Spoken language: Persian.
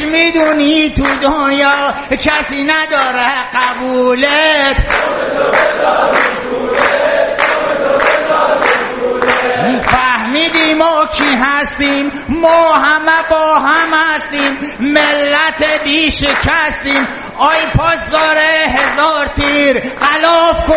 میدونی تو دنیا کسی نداره قبولت، فهمیدی ما کی هستیم؟ ما همه با هم هستیم، ملت بی شکستیم. آی پاسدار هزار تیر غلاف کن